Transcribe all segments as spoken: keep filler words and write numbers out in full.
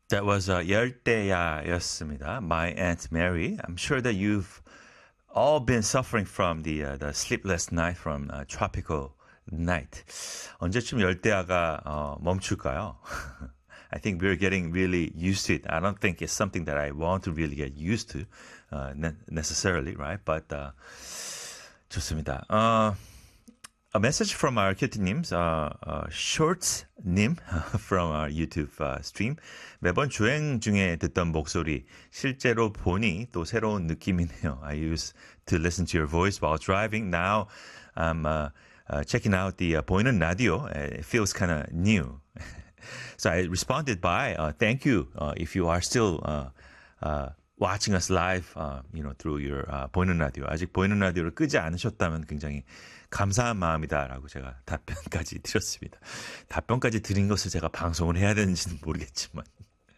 That was uh, 열대야였습니다. My Aunt Mary. I'm sure that you've all been suffering from the uh, the sleepless night from uh, tropical night. 언제쯤 열대야가 어, 멈출까요? I think we're getting really used to it. I don't think it's something that I want to really get used to uh, necessarily, right? But uh, 좋습니다. Uh, A message from our 큐티님's uh, uh, shorts님 from our YouTube uh, stream. 매번 주행 중에 듣던 목소리 실제로 보니 또 새로운 느낌이네요. I used to listen to your voice while driving. Now I'm uh, uh, checking out the uh, 보이는 라디오. It feels kind of new. So I responded by uh, thank you uh, if you are still uh, uh, watching us live, uh, you know, through your uh, 보이는 라디오. 아직 보이는 라디오를 끄지 않으셨다면 굉장히 감사한 마음이다라고 제가 답변까지 드렸습니다. 답변까지 드린 것을 제가 방송을 해야 되는지는 모르겠지만.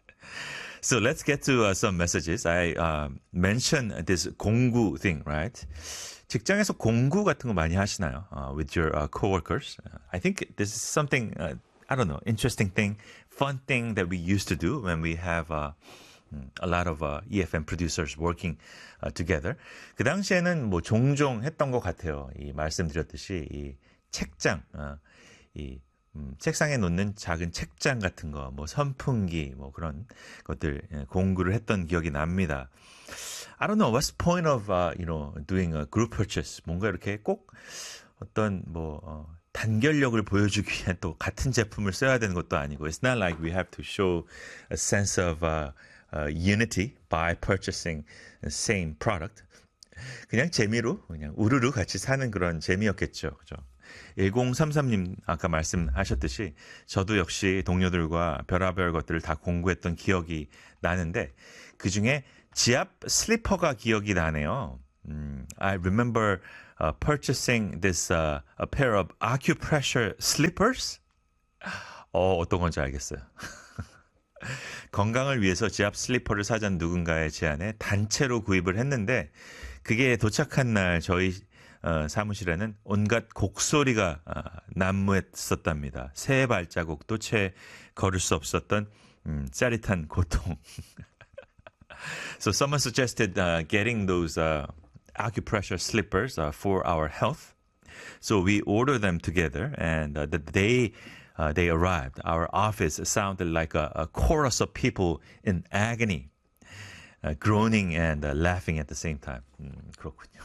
So let's get to uh, some messages. I uh, mentioned this 공구 thing, right? 직장에서 공구 같은 거 많이 하시나요? Uh, with your uh, coworkers. Uh, I think this is something, uh, I don't know, interesting thing, fun thing that we used to do when we have uh, a lot of uh, E F M producers working uh, together. 그 당시에는 뭐 종종 했던 것 같아요. 이 말씀드렸듯이 이 책장, 어, 이 음, 책상에 놓는 작은 책장 같은 거, 뭐 선풍기, 뭐 그런 것들 예, 공구를 했던 기억이 납니다. I don't know what's the point of uh, you know doing a group purchase. 뭔가 이렇게 꼭 어떤 뭐 어, 단결력을 보여주기 위한 또 같은 제품을 써야 되는 것도 아니고. It's not like we have to show a sense of uh, Uh, unity by purchasing the same product. 그냥 재미로 그냥 우르르 같이 사는 그런 재미였겠죠. 그죠? 천삼십삼님 아까 말씀하셨듯이 저도 역시 동료들과 별의별 것들을 다 공구했던 기억이 나는데 그중에 지압 슬리퍼가 기억이 나네요. 음, I remember uh, purchasing this uh, a pair of acupressure slippers. 어, 어떤 건지 알겠어요. 건강을 위해서 지압 슬리퍼를 사자는 누군가의 제안에 단체로 구입을 했는데 그게 도착한 날 저희 어, 사무실에는 온갖 곡소리가 어, 난무했었답니다. 새 발자국도 채 걸을 수 없었던 음, 짜릿한 고통. So someone suggested uh, getting those uh, acupressure slippers uh, for our health. So we ordered them together and uh, the day Uh, they arrived. Our office sounded like a, a chorus of people in agony, uh, groaning and uh, laughing at the same time. 음, 그렇군요.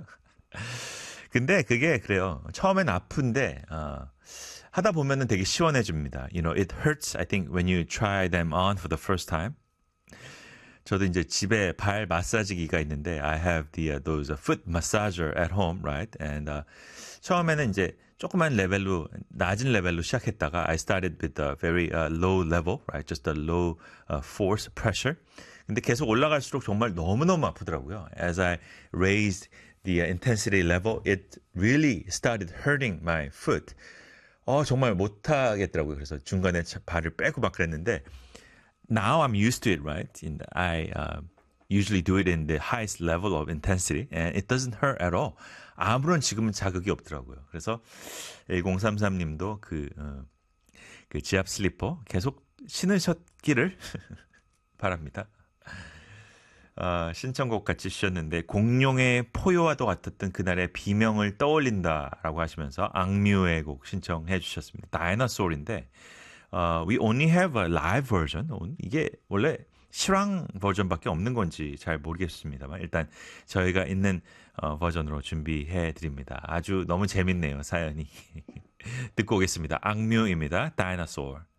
근데 그게 그래요. 처음엔 아픈데 어, 하다 보면은 되게 시원해집니다. You know, it hurts. I think when you try them on for the first time. 저도 이제 집에 발 마사지기가 있는데 I have the uh, those uh, foot massager at home, right? And uh, 처음에는 이제 조그만 레벨로 낮은 레벨로 시작했다가 I started with a very uh, low level, right? Just a low uh, force pressure. 근데 계속 올라갈수록 정말 너무너무 아프더라고요. As I raised the uh, intensity level, it really started hurting my foot. 어 정말 못하겠더라고요. 그래서 중간에 발을 빼고 막 그랬는데 Now I'm used to it, right? In the, I uh, usually do it in the highest level of intensity, and it doesn't hurt at all. 아무런 지금은 자극이 없더라고요. 그래서 천삼십삼님도 그, 어, 그 지압 슬리퍼 계속 신으셨기를 바랍니다. 어, 신청곡 같이 주셨는데 공룡의 포효와도 같았던 그날의 비명을 떠올린다라고 하시면서 악뮤의 곡 신청해 주셨습니다. 다이너소울인데 Uh, we only have a live version. 이게 원래 실황 버전밖에 없는 건지 잘 모르겠습니다만 일단 저희가 있는 어, 버전으로 준비해 드립니다. 아주 너무 재밌네요, 사연이. 듣고 오겠습니다. 악뮤입니다. Dinosaur.